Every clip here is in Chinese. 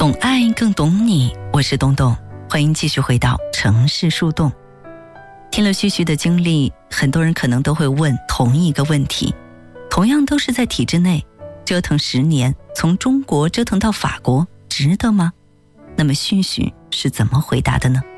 懂爱更懂你，我是东东，欢迎继续回到城市树洞。听了旭旭的经历，很多人可能都会问同一个问题，同样都是在体制内折腾10年，从中国折腾到法国，值得吗？那么旭旭是怎么回答的呢？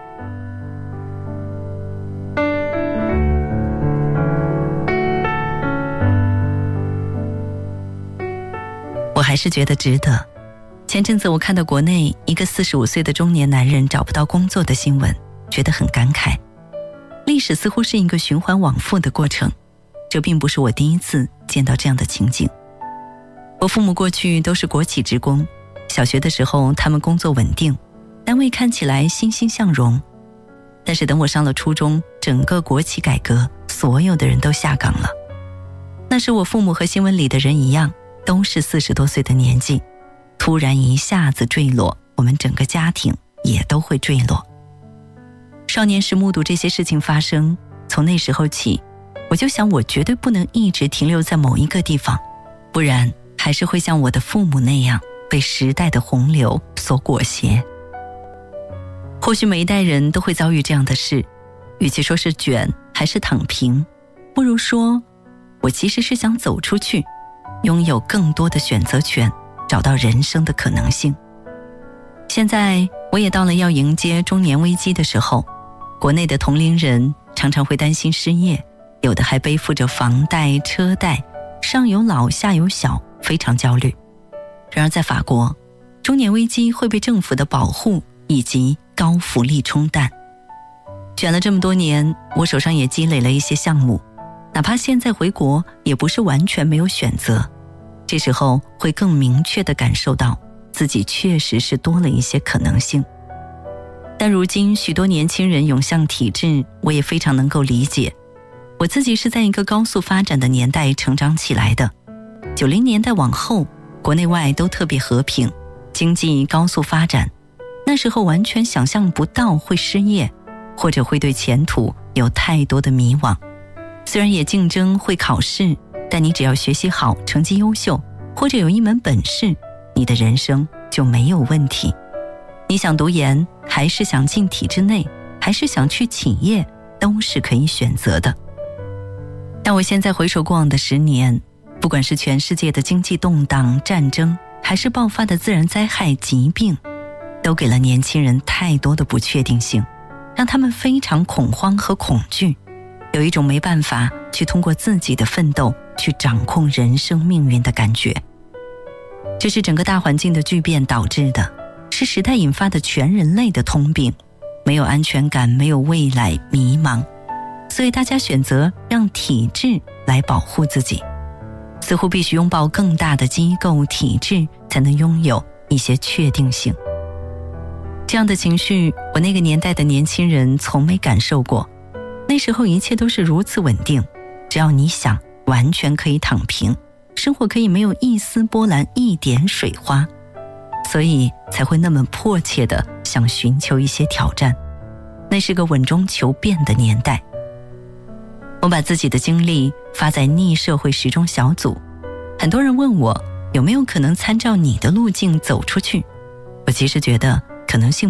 我还是觉得值得。前阵子我看到国内一个45岁的中年男人找不到工作的新闻，觉得很感慨。历史似乎是一个循环往复的过程，这并不是我第一次见到这样的情景。我父母过去都是国企职工，小学的时候他们工作稳定，单位看起来欣欣向荣。但是等我上了初中，整个国企改革，所有的人都下岗了。那时我父母和新闻里的人一样，都是40多岁的年纪，突然一下子坠落，我们整个家庭也都会坠落。少年时目睹这些事情发生，从那时候起，我就想我绝对不能一直停留在某一个地方，不然还是会像我的父母那样被时代的洪流所裹挟。或许每一代人都会遭遇这样的事，与其说是卷还是躺平，不如说我其实是想走出去，拥有更多的选择权，找到人生的可能性。现在我也到了要迎接中年危机的时候，国内的同龄人常常会担心失业，有的还背负着房贷、车贷，上有老下有小，非常焦虑。然而在法国，中年危机会被政府的保护以及高福利冲淡。卷了这么多年，我手上也积累了一些项目，哪怕现在回国也不是完全没有选择，这时候会更明确地感受到自己确实是多了一些可能性。但如今许多年轻人涌向体制，我也非常能够理解。我自己是在一个高速发展的年代成长起来的，90年代往后，国内外都特别和平，经济高速发展，那时候完全想象不到会失业，或者会对前途有太多的迷惘。虽然也竞争会考试，但你只要学习好，成绩优秀，或者有一门本事，你的人生就没有问题。你想读研，还是想进体制内，还是想去企业，都是可以选择的。但我现在回首过往的10年，不管是全世界的经济动荡、战争，还是爆发的自然灾害、疾病，都给了年轻人太多的不确定性，让他们非常恐慌和恐惧，有一种没办法去通过自己的奋斗去掌控人生命运的感觉。这是整个大环境的巨变导致的，是时代引发的全人类的通病，没有安全感，没有未来，迷茫。所以大家选择让体制来保护自己，似乎必须拥抱更大的机构体制，才能拥有一些确定性。这样的情绪，我那个年代的年轻人从没感受过。那时候一切都是如此稳定，只要你想，完全可以躺平，生活可以没有一丝波澜，一点水花，所以才会那么迫切地想寻求一些挑战。那是个稳中求变的年代。我把自己的经历发在逆社会时钟小组，很多人问我有没有可能参照你的路径走出去。我其实觉得可能性